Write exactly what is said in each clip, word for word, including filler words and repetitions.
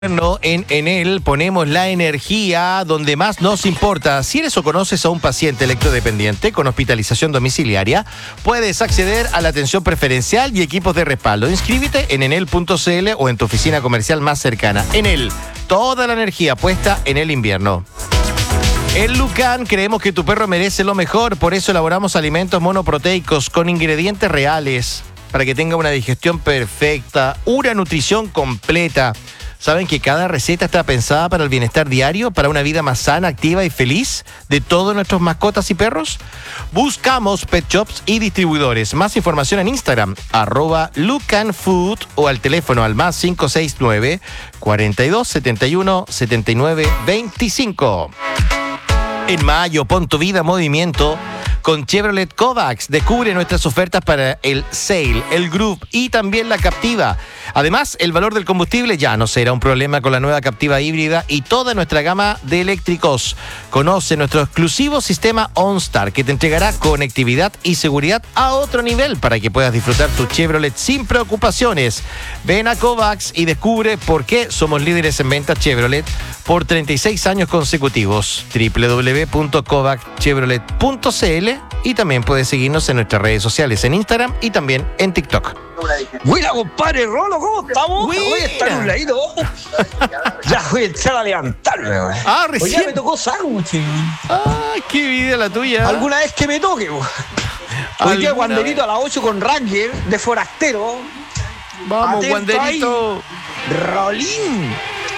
En Enel ponemos la energía donde más nos importa. Si eres o conoces a un paciente electrodependiente con hospitalización domiciliaria, puedes acceder a la atención preferencial y equipos de respaldo. Inscríbete en enel punto c l o en tu oficina comercial más cercana. Enel, toda la energía puesta en el invierno. En Lucan creemos que tu perro merece lo mejor, por eso elaboramos alimentos monoproteicos con ingredientes reales para que tenga una digestión perfecta, una nutrición completa. ¿Saben que cada receta está pensada para el bienestar diario, para una vida más sana, activa y feliz de todos nuestros mascotas y perros? Buscamos pet shops y distribuidores. Más información en Instagram, arroba lucanfood o al teléfono al más cinco seis nueve, cuarenta y dos, setenta y uno, setenta y nueve, veinticinco. En mayo, pon tu vida en movimiento con Chevrolet Kovacs. Descubre nuestras ofertas para el Sail, el Groove y también la Captiva. Además, el valor del combustible ya no será un problema con la nueva Captiva híbrida y toda nuestra gama de eléctricos. Conoce nuestro exclusivo sistema OnStar que te entregará conectividad y seguridad a otro nivel para que puedas disfrutar tu Chevrolet sin preocupaciones. Ven a Kovacs y descubre por qué somos líderes en ventas Chevrolet por treinta y seis años consecutivos. doble u doble u doble u punto kovacs chevrolet punto c l y también puedes seguirnos en nuestras redes sociales, en Instagram y también en TikTok. Buena, compadre Rolo, ¿cómo estamos? Buena. Voy a estar un ladito. Ya voy a entrar a levantarme, güey. Ah, recién. Hoy ya me tocó sándwich. Ay, qué vida la tuya. Alguna vez que me toque, güey. Hoy día Wanderito a las ocho con Ranger de forastero. Vamos, Atento Wanderito. ahí. Rolín.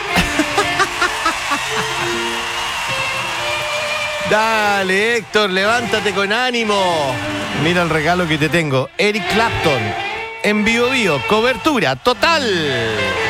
Dale, Héctor, levántate con ánimo. Mira el regalo que te tengo. Eric Clapton, en Bio Bio, cobertura total.